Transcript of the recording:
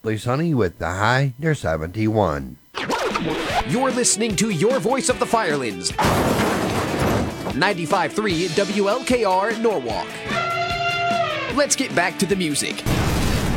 mostly sunny with the high near 71. You're listening to your voice of the Firelands. 95.3 WLKR Norwalk. Let's get back to the music.